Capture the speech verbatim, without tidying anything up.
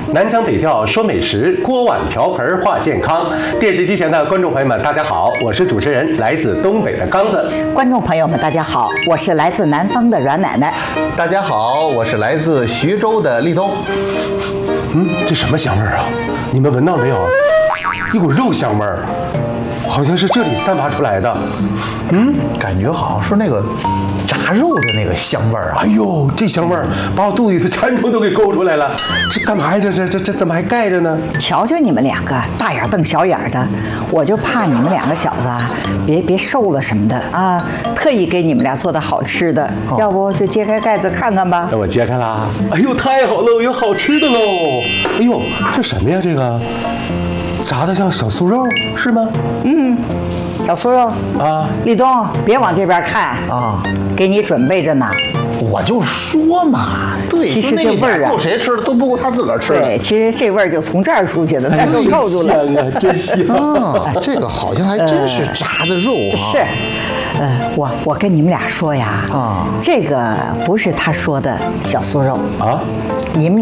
南腔北调说美食，锅碗瓢盆话健康。电视机前的观众朋友们，大家好，我是主持人，来自东北的刚子。 观众朋友们，大家好，我是来自南方的阮奶奶。 大家好，我是来自徐州的立冬。 嗯，这什么香味儿啊？你们闻到没有？一股肉香味儿，好像是这里散发出来的。 嗯，感觉好像是那个炸肉的那个香味儿啊！ 哎呦，这香味儿把我肚子里的馋虫都给勾出来了。这干嘛呀？这这这这怎么还盖着呢？ 瞧瞧你们两个大眼瞪小眼的，我就怕你们两个小子啊，别别瘦了什么的啊，特意给你们俩做的好吃的，哦、要不就揭开盖子看看吧。 那我揭开啦。哎呦，太好了，有好吃的喽！哎呦，这什么呀？这个炸的像小酥肉是吗？ 嗯。小酥肉啊， 立冬，别往这边看啊，给你准备着呢。 我就说嘛，对， 其实这味儿啊， 够谁吃的都不够他自个儿吃的。 对，其实这味儿就从这儿出去的，它都透出来。 香啊，真香啊！这个好像还真是炸的肉啊。 是，呃，我我跟你们俩说呀，啊，这个不是他说的小酥肉啊，你们。